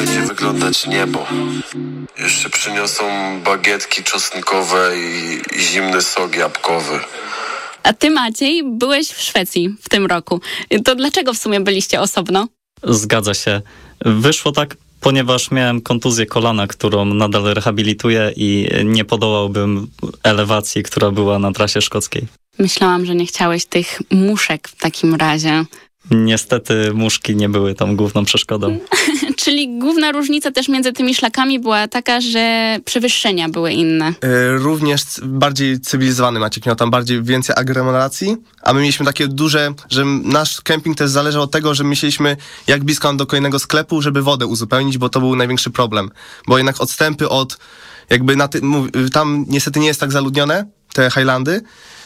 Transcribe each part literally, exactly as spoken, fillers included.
będzie wyglądać niebo. Jeszcze przyniosą bagietki czosnkowe i zimny sok jabłkowy. A ty, Maciej, byłeś w Szwecji w tym roku. To dlaczego w sumie byliście osobno? Zgadza się. Wyszło tak, ponieważ miałem kontuzję kolana, którą nadal rehabilituję i nie podołałbym elewacji, która była na trasie szkockiej. Myślałam, że nie chciałeś tych muszek w takim razie. Niestety muszki nie były tą główną przeszkodą. Czyli główna różnica też między tymi szlakami była taka, że przewyższenia były inne. Również bardziej cywilizowany Maciek, miał tam bardziej więcej aglomeracji, a my mieliśmy takie duże, że nasz kemping też zależał od tego, że myśleliśmy jak blisko nam do kolejnego sklepu, żeby wodę uzupełnić, bo to był największy problem. Bo jednak odstępy od, jakby na ty, tam niestety nie jest tak zaludnione, te Highlandy,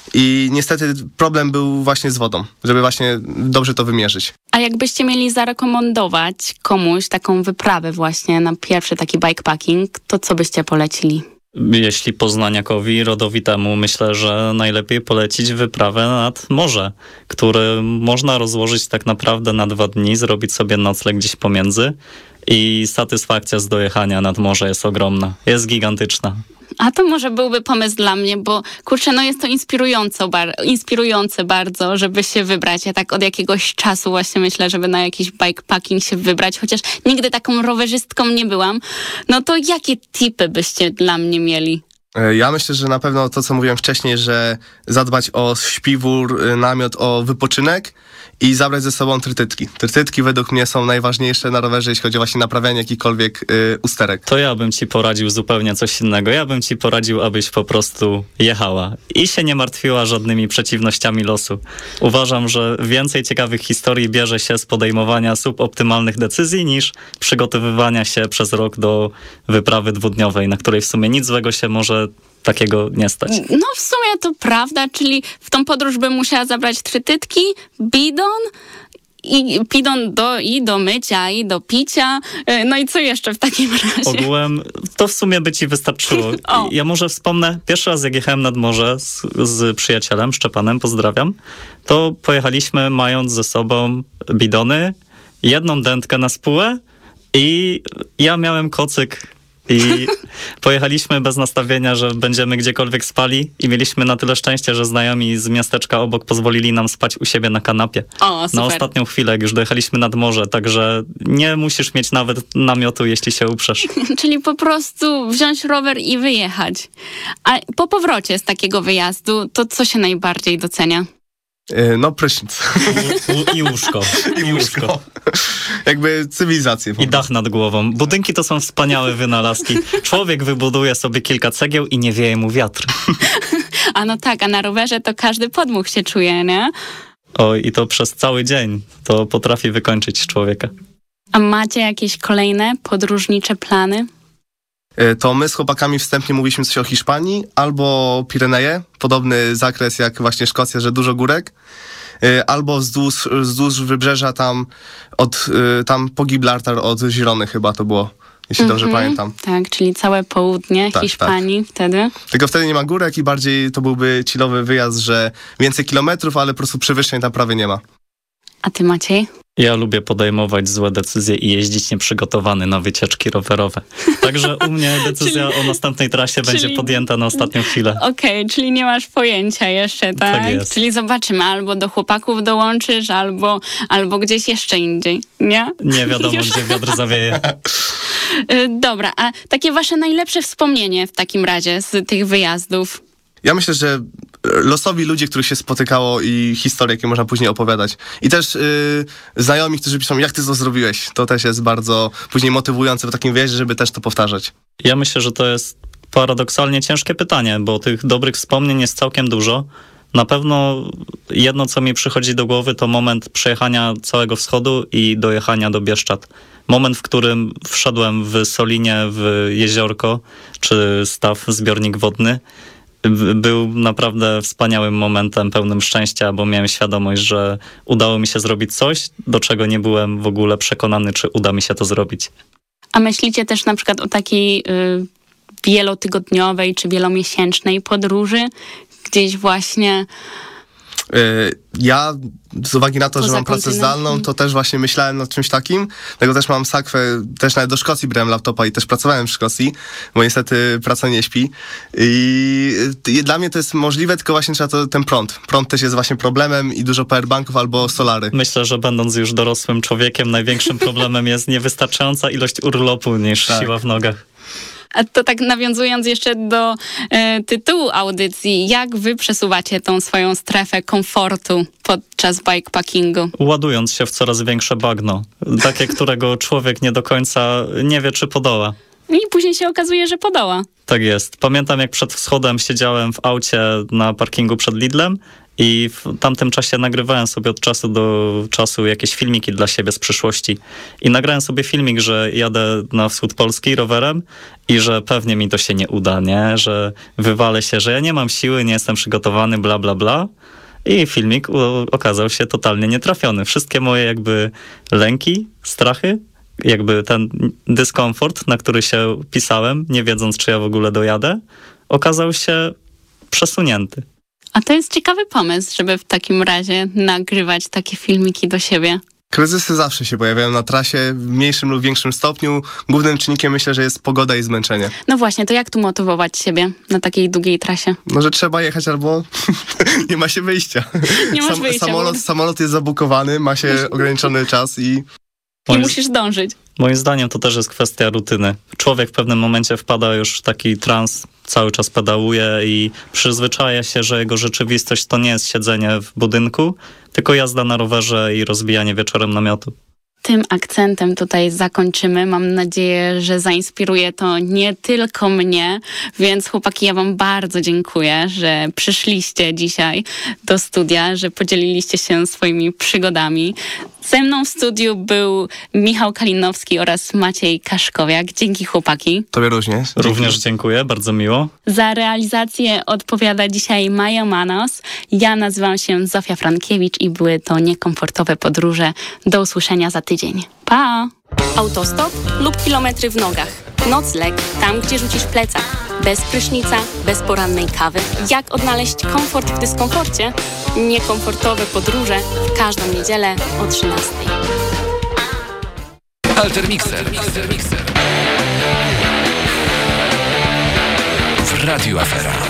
i niestety problem był właśnie z wodą, żeby właśnie dobrze to wymierzyć. A jakbyście mieli zarekomendować komuś taką wyprawę właśnie na pierwszy taki bikepacking, to co byście polecili? Jeśli poznaniakowi rodowitemu, myślę, że najlepiej polecić wyprawę nad morze, który można rozłożyć tak naprawdę na dwa dni, zrobić sobie nocleg gdzieś pomiędzy i satysfakcja z dojechania nad morze jest ogromna, jest gigantyczna. A to może byłby pomysł dla mnie, bo kurczę, no jest to inspirująco, bar- inspirujące bardzo, żeby się wybrać. Ja tak od jakiegoś czasu właśnie myślę, żeby na jakiś bikepacking się wybrać, chociaż nigdy taką rowerzystką nie byłam. No to jakie tipy byście dla mnie mieli? Ja myślę, że na pewno to, co mówiłem wcześniej, że zadbać o śpiwór, namiot, o wypoczynek i zabrać ze sobą trytytki. Trytytki według mnie są najważniejsze na rowerze, jeśli chodzi o właśnie naprawianie jakichkolwiek y, usterek. To ja bym ci poradził zupełnie coś innego. Ja bym ci poradził, abyś po prostu jechała i się nie martwiła żadnymi przeciwnościami losu. Uważam, że więcej ciekawych historii bierze się z podejmowania suboptymalnych decyzji niż przygotowywania się przez rok do wyprawy dwudniowej, na której w sumie nic złego się może takiego nie stać. No w sumie to prawda, czyli w tą podróż bym musiała zabrać trytytki, bidon i bidon do, i do mycia, i do picia. No i co jeszcze w takim razie? Ogółem to w sumie by ci wystarczyło. Ja może wspomnę, pierwszy raz jak jechałem nad morze z, z przyjacielem, Szczepanem, pozdrawiam, to pojechaliśmy mając ze sobą bidony, jedną dętkę na spółę i ja miałem kocyk. I pojechaliśmy bez nastawienia, że będziemy gdziekolwiek spali i mieliśmy na tyle szczęście, że znajomi z miasteczka obok pozwolili nam spać u siebie na kanapie. O, super. Na ostatnią chwilę, jak już dojechaliśmy nad morze, także nie musisz mieć nawet namiotu, jeśli się uprzesz. Czyli po prostu wziąć rower i wyjechać. A po powrocie z takiego wyjazdu, to co się najbardziej docenia? No prysznic. I, i łóżko. I łóżko. Jakby cywilizację. I dach nad głową. Budynki to są wspaniałe wynalazki. Człowiek wybuduje sobie kilka cegieł i nie wieje mu wiatr. A no tak, a na rowerze to każdy podmuch się czuje, nie? O, i to przez cały dzień. To potrafi wykończyć człowieka. A macie jakieś kolejne podróżnicze plany? To my z chłopakami wstępnie mówiliśmy coś o Hiszpanii albo Pireneje, podobny zakres jak właśnie Szkocja, że dużo górek, albo wzdłuż, wzdłuż wybrzeża tam od tam po Gibraltar od Girony chyba to było, jeśli mm-hmm, dobrze pamiętam. Tak, czyli całe południe tak, Hiszpanii tak. wtedy. Tylko wtedy nie ma górek i bardziej to byłby chillowy wyjazd, że więcej kilometrów, ale po prostu przewyższeń tam prawie nie ma. A ty, Maciej? Ja lubię podejmować złe decyzje i jeździć nieprzygotowany na wycieczki rowerowe. Także u mnie decyzja czyli, o następnej trasie czyli, będzie podjęta na ostatnią chwilę. Okej, okay, czyli nie masz pojęcia jeszcze, tak? Tak jest. Czyli zobaczymy, albo do chłopaków dołączysz, albo, albo gdzieś jeszcze indziej, nie? Nie wiadomo, gdzie wiatr zawieje. Dobra, a takie wasze najlepsze wspomnienie w takim razie z tych wyjazdów? Ja myślę, że losowi ludzie, których się spotykało i historie, jakie można później opowiadać. I też yy, znajomi, którzy piszą, jak ty to zrobiłeś. To też jest bardzo później motywujące w takim wyjeździe, żeby też to powtarzać. Ja myślę, że to jest paradoksalnie ciężkie pytanie, bo tych dobrych wspomnień jest całkiem dużo. Na pewno jedno, co mi przychodzi do głowy, to moment przejechania całego wschodu i dojechania do Bieszczad. Moment, w którym wszedłem w Solinie, w jeziorko, czy staw, zbiornik wodny. Był naprawdę wspaniałym momentem, pełnym szczęścia, bo miałem świadomość, że udało mi się zrobić coś, do czego nie byłem w ogóle przekonany, czy uda mi się to zrobić. A myślicie też na przykład o takiej y, wielotygodniowej czy wielomiesięcznej podróży? Gdzieś właśnie... Y, Ja z uwagi na to, Poza że mam pracę kontynentem. zdalną, to też właśnie myślałem nad czymś takim. Dlatego też mam sakwę, też nawet do Szkocji brałem laptopa i też pracowałem w Szkocji, bo niestety praca nie śpi. I i dla mnie to jest możliwe, tylko właśnie trzeba to, ten prąd. Prąd też jest właśnie problemem i dużo powerbanków albo solary. Myślę, że będąc już dorosłym człowiekiem, największym problemem jest niewystarczająca ilość urlopu niż Tak. siła w nogach. A to tak nawiązując jeszcze do e, tytułu audycji, jak wy przesuwacie tą swoją strefę komfortu podczas bikepackingu? Ładując się w coraz większe bagno, takie, którego człowiek nie do końca nie wie, czy podoła. I później się okazuje, że podoła. Tak jest. Pamiętam, jak przed wschodem siedziałem w aucie na parkingu przed Lidlem i w tamtym czasie nagrywałem sobie od czasu do czasu jakieś filmiki dla siebie z przyszłości. I nagrałem sobie filmik, że jadę na wschód Polski rowerem i że pewnie mi to się nie uda, nie? Że wywalę się, że ja nie mam siły, nie jestem przygotowany, bla, bla, bla. I filmik u- okazał się totalnie nietrafiony. Wszystkie moje jakby lęki, strachy, jakby ten dyskomfort, na który się pisałem, nie wiedząc, czy ja w ogóle dojadę, okazał się przesunięty. A to jest ciekawy pomysł, żeby w takim razie nagrywać takie filmiki do siebie. Kryzysy zawsze się pojawiają na trasie w mniejszym lub większym stopniu. Głównym czynnikiem myślę, że jest pogoda i zmęczenie. No właśnie, to jak tu motywować siebie na takiej długiej trasie? No, że trzeba jechać albo nie ma się wyjścia. Nie masz wyjścia, Samolot, bo- samolot jest zabukowany, ma się ograniczony czas i I Moim- musisz dążyć. Moim zdaniem to też jest kwestia rutyny. Człowiek w pewnym momencie wpada już w taki trans, cały czas pedałuje i przyzwyczaja się, że jego rzeczywistość to nie jest siedzenie w budynku, tylko jazda na rowerze i rozbijanie wieczorem namiotu. Tym akcentem tutaj zakończymy. Mam nadzieję, że zainspiruje to nie tylko mnie, więc chłopaki, ja wam bardzo dziękuję, że przyszliście dzisiaj do studia, że podzieliliście się swoimi przygodami. Ze mną w studiu był Michał Kalinowski oraz Maciej Kaszkowiak. Dzięki chłopaki. tobie również. Również dziękuję, bardzo miło. Za realizację odpowiada dzisiaj Maja Manos. Ja nazywam się Zofia Frankiewicz i były to niekomfortowe podróże. Do usłyszenia za tydzień. Pa! Autostop lub kilometry w nogach. Nocleg tam, gdzie rzucisz plecak. Bez prysznica, bez porannej kawy. Jak odnaleźć komfort w dyskomforcie? Niekomfortowe podróże w każdą niedzielę o trzynastej. Alter Mixer. Mixer. Mixer. W Radiu Afera.